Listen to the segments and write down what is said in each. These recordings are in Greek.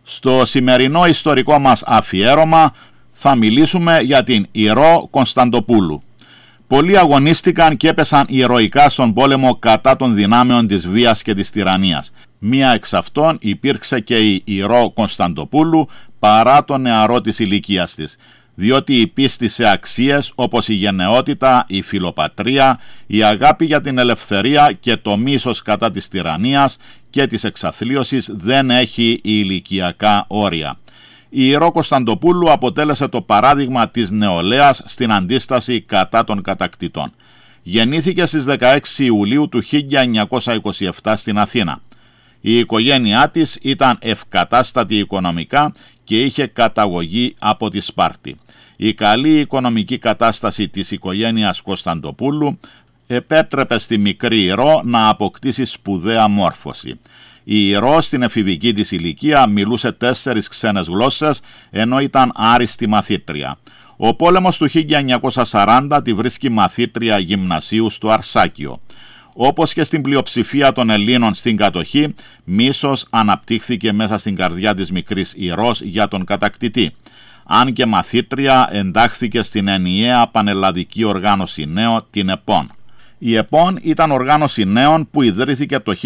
Στο σημερινό ιστορικό μας αφιέρωμα θα μιλήσουμε για την Ηρώ Κωνσταντοπούλου. Πολλοί αγωνίστηκαν και έπεσαν ηρωικά στον πόλεμο κατά των δυνάμεων της βίας και της τυραννίας. Μία εξ αυτών υπήρξε και η Ηρώ Κωνσταντοπούλου παρά το νεαρό της ηλικίας της, διότι η πίστη σε αξίες όπως η γενναιότητα, η φιλοπατρία, η αγάπη για την ελευθερία και το μίσος κατά της τυραννίας και της εξαθλίωσης δεν έχει ηλικιακά όρια. Η Ηρώ Κωνσταντοπούλου αποτέλεσε το παράδειγμα της νεολαίας στην αντίσταση κατά των κατακτητών. Γεννήθηκε στις 16 Ιουλίου του 1927 στην Αθήνα. Η οικογένειά της ήταν ευκατάστατη οικονομικά και είχε καταγωγή από τη Σπάρτη. Η καλή οικονομική κατάσταση της οικογένειας Κωνσταντοπούλου επέτρεπε στη μικρή Ηρώ να αποκτήσει σπουδαία μόρφωση. Η Ηρώ στην εφηβική της ηλικία μιλούσε 4 ξένες γλώσσες, ενώ ήταν άριστη μαθήτρια. Ο πόλεμος του 1940 τη βρίσκει μαθήτρια γυμνασίου στο Αρσάκιο. Όπως και στην πλειοψηφία των Ελλήνων στην κατοχή, μίσος αναπτύχθηκε μέσα στην καρδιά της μικρής Ηρώς για τον κατακτητή. Αν και μαθήτρια, εντάχθηκε στην ενιαία πανελλαδική οργάνωση νέων, την ΕΠΟΝ. Η ΕΠΟΝ ήταν οργάνωση νέων που ιδρύθηκε το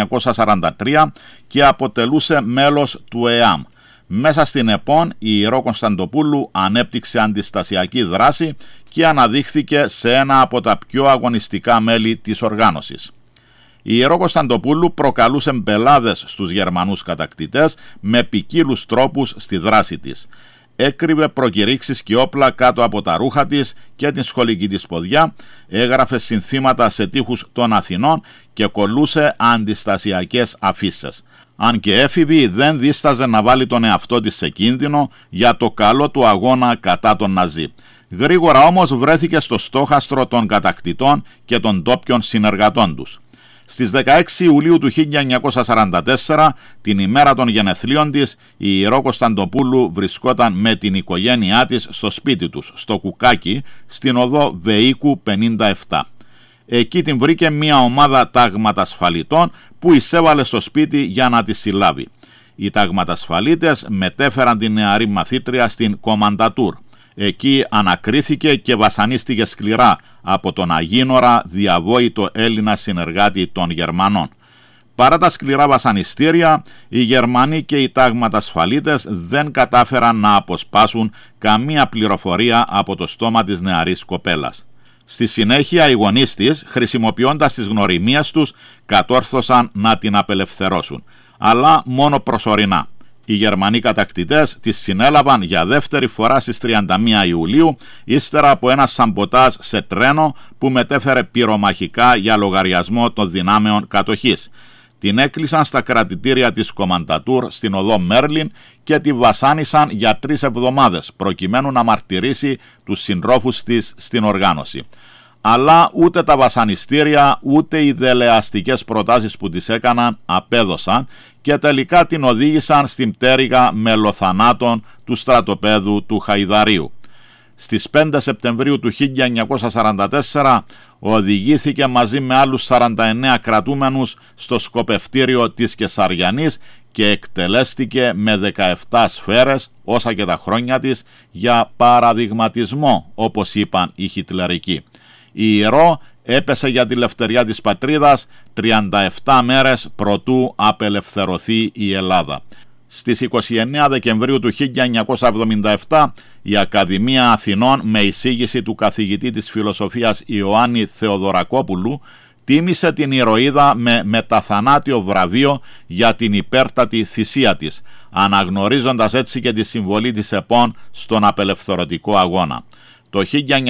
1943 και αποτελούσε μέλος του ΕΑΜ. Μέσα στην ΕΠΟΝ η Ηρώ Κωνσταντοπούλου ανέπτυξε αντιστασιακή δράση και αναδείχθηκε σε ένα από τα πιο αγωνιστικά μέλη της οργάνωσης. Η Ηρώ Κωνσταντοπούλου προκαλούσε μπελάδες στους Γερμανούς κατακτητές με ποικίλους τρόπους στη δράση της. Έκρυβε προκηρύξεις και όπλα κάτω από τα ρούχα της και την σχολική της ποδιά, έγραφε συνθήματα σε τοίχους των Αθηνών και κολλούσε αντιστασιακές αφίσες. Αν και έφηβη, δεν δίσταζε να βάλει τον εαυτό της σε κίνδυνο για το καλό του αγώνα κατά τον Ναζί. Γρήγορα όμως βρέθηκε στο στόχαστρο των κατακτητών και των ντόπιων συνεργατών τους. Στις 16 Ιουλίου του 1944, την ημέρα των γενεθλίων της, η Ηρώ Κωνσταντοπούλου βρισκόταν με την οικογένειά της στο σπίτι τους, στο Κουκάκι, στην οδό Βεϊκού 57. Εκεί την βρήκε μια ομάδα ταγματασφαλιτών που εισέβαλε στο σπίτι για να τη συλλάβει. Οι ταγματασφαλίτες μετέφεραν την νεαρή μαθήτρια στην Κομαντατούρ. Εκεί ανακρίθηκε και βασανίστηκε σκληρά από τον αγίνορα διαβόητο Έλληνα συνεργάτη των Γερμανών. Παρά τα σκληρά βασανιστήρια, οι Γερμανοί και οι ταγματασφαλίτες δεν κατάφεραν να αποσπάσουν καμία πληροφορία από το στόμα της νεαρής κοπέλας. Στη συνέχεια οι γονείς της, χρησιμοποιώντας τις γνωριμίες τους, κατόρθωσαν να την απελευθερώσουν, αλλά μόνο προσωρινά. Οι Γερμανοί κατακτητές τις συνέλαβαν για δεύτερη φορά στις 31 Ιουλίου, ύστερα από ένα σαμποτάζ σε τρένο που μετέφερε πυρομαχικά για λογαριασμό των δυνάμεων κατοχής. Την έκλεισαν στα κρατητήρια της Κομαντατούρ στην οδό Μέρλιν και τη βασάνισαν για 3 εβδομάδες προκειμένου να μαρτυρήσει τους συντρόφους της στην οργάνωση. Αλλά ούτε τα βασανιστήρια ούτε οι δελεαστικές προτάσεις που της έκαναν απέδωσαν και τελικά την οδήγησαν στην πτέρυγα μελοθανάτων του στρατοπέδου του Χαϊδαρίου. Στις 5 Σεπτεμβρίου του 1944 οδηγήθηκε μαζί με άλλους 49 κρατούμενους στο σκοπευτήριο της Κεσαριανής και εκτελέστηκε με 17 σφαίρες, όσα και τα χρόνια της, για παραδειγματισμό, όπως είπαν οι χιτλερικοί. Η Ηρώ έπεσε για τη λευτεριά της πατρίδας 37 μέρες προτού απελευθερωθεί η Ελλάδα. Στις 29 Δεκεμβρίου του 1977 η Ακαδημία Αθηνών με εισήγηση του καθηγητή της φιλοσοφίας Ιωάννη Θεοδωρακόπουλου τίμησε την ηρωίδα με μεταθανάτιο βραβείο για την υπέρτατη θυσία της, αναγνωρίζοντας έτσι και τη συμβολή της ΕΠΟΝ στον απελευθερωτικό αγώνα. Το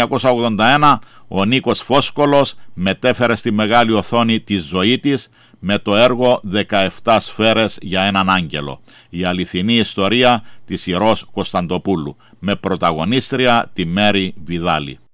1981 ο Νίκος Φόσκολος μετέφερε στη μεγάλη οθόνη τη ζωή της με το έργο 17 σφαίρες για έναν άγγελο, η αληθινή ιστορία της Ηρώς Κωνσταντοπούλου, με πρωταγωνίστρια τη Μέρη Βιδάλη.